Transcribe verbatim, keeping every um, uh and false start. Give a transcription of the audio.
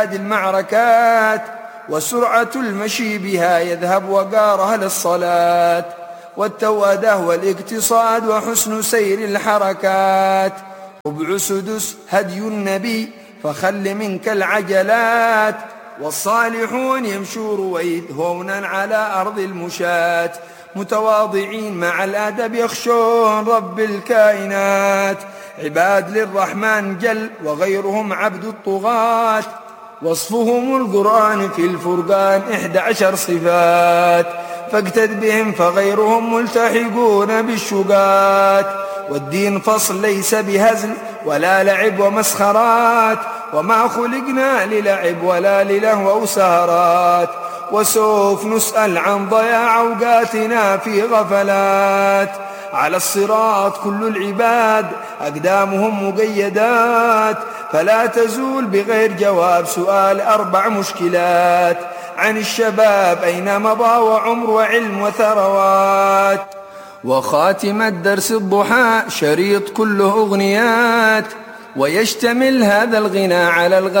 المعركات، وسرعة المشي بها يذهب وقارها للصلاة، والتوأدة والاقتصاد وحسن سير الحركات. ربع سدس هدي النبي فخل منك العجلات، والصالحون يمشوا رويد هونا على أرض المشاة، متواضعين مع الأدب يخشون رب الكائنات، عباد للرحمن جل وغيرهم عبد الطغاة، وصفهم القرآن في الفرقان إحدى عشر صفات، فاقتد بهم فغيرهم ملتحقون بالشقات. والدين فصل ليس بهزل ولا لعب ومسخرات، وما خلقنا للعب ولا للهو وسهرات، وسوف نسأل عن ضياع أوقاتنا في غفلات. على الصراط كل العباد أقدامهم مقيدات، فلا تزول بغير جواب سؤال أربع مشكلات: عن الشباب أين مضى وعمر وعلم وثروات. وخاتم الدرس الضحى شريط كله أغنيات، ويشتمل هذا الغنى على الغنى